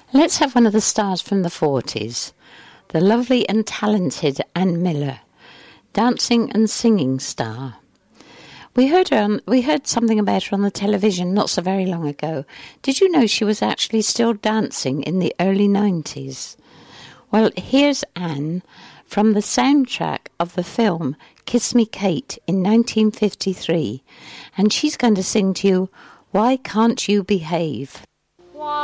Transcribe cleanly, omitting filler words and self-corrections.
Let's have one of the stars from the 40s, the lovely and talented Ann Miller, dancing and singing star. We heard something about her on the television not so very long ago. Did you know she was actually still dancing in the early 90s? Well, here's Anne from the soundtrack of the film Kiss Me Kate in 1953, and she's going to sing to you, Why Can't You Behave?